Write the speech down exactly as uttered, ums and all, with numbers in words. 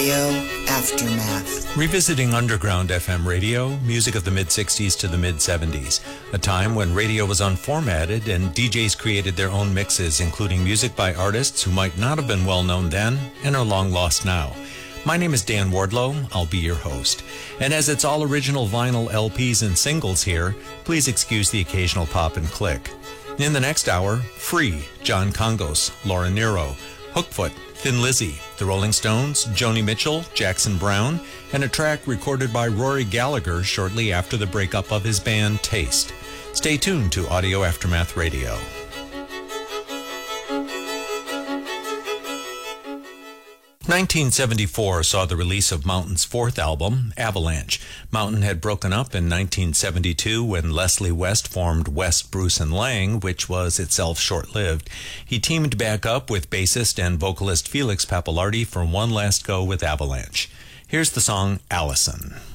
Audio Aftermath. Revisiting underground F M radio, music of the mid-sixties to the mid-seventies, a time when radio was unformatted and D Js created their own mixes, including music by artists who might not have been well-known then and are long lost now. My name is Dan Wardlow. I'll be your host. And as it's all original vinyl L Ps and singles here, please excuse the occasional pop and click. In the next hour, Free, John Congos, Laura Nyro, Hookfoot, Thin Lizzy, The Rolling Stones, Joni Mitchell, Jackson Browne, and a track recorded by Rory Gallagher shortly after the breakup of his band Taste. Stay tuned to Audio Aftermath Radio. nineteen seventy-four saw the release of Mountain's fourth album, Avalanche. Mountain had broken up in nineteen seventy-two when Leslie West formed West, Bruce and Lang, which was itself short-lived. He teamed back up with bassist and vocalist Felix Pappalardi for one last go with Avalanche. Here's the song Allison.